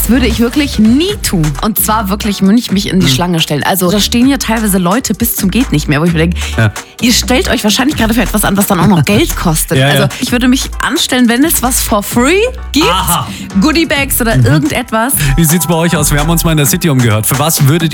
Das würde ich wirklich nie tun. Und zwar wirklich nicht mich in die Schlange stellen. Also da stehen ja teilweise Leute bis zum geht nicht mehr, wo ich mir denke, ihr stellt euch wahrscheinlich gerade für etwas an, was dann auch noch Geld kostet. Also ich würde mich anstellen, wenn es was for free gibt, Goodiebags oder irgendetwas. Wie sieht's bei euch aus? Wir haben uns mal in der City umgehört. Für was würdet